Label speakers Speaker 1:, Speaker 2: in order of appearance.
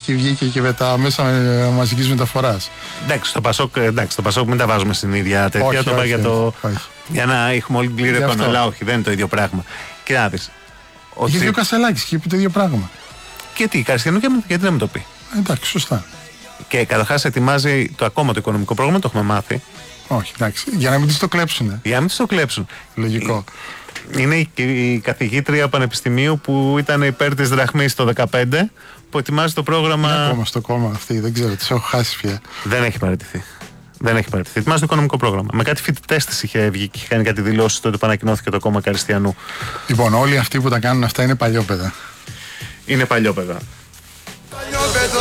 Speaker 1: και βγήκε και με τα μέσα μαζικής μεταφοράς.
Speaker 2: Εντάξει, το Πασόκ μην τα βάζουμε στην ίδια τέτοια.
Speaker 1: Όχι,
Speaker 2: το πάει
Speaker 1: όχι.
Speaker 2: για να έχουμε όλη την πλήρη εικόνα. Αλλά όχι, δεν είναι το ίδιο πράγμα. Κοίτα να δεις.
Speaker 1: Είχε βγει ο Κασελάκης και είπε το ίδιο πράγμα.
Speaker 2: Και τι, Καριστιανού, γιατί να μην το πει.
Speaker 1: Εντάξει, σωστά.
Speaker 2: Και καταρχάς ετοιμάζει ακόμα το οικονομικό πρόγραμμα, το έχουμε μάθει.
Speaker 1: Όχι, εντάξει. Για να μην τους το κλέψουνε.
Speaker 2: Για να μην τους το κλέψουν.
Speaker 1: Λογικό.
Speaker 2: Είναι η καθηγήτρια πανεπιστημίου που ήταν υπέρ της δραχμής το 2015, που ετοιμάζει το πρόγραμμα.
Speaker 1: Είναι ακόμα στο κόμμα αυτή, δεν ξέρω, τις έχω χάσει πια.
Speaker 2: Δεν έχει παραιτηθεί. Ετοιμάζει το οικονομικό πρόγραμμα. Με κάτι φοιτητές της είχε βγει και είχε κάνει κάτι δηλώσεις τότε που ανακοινώθηκε το κόμμα Καριστιανού.
Speaker 1: Λοιπόν, όλοι αυτοί που τα κάνουν αυτά είναι παλιόπαιδα.
Speaker 2: Είναι παλιόπαιδα.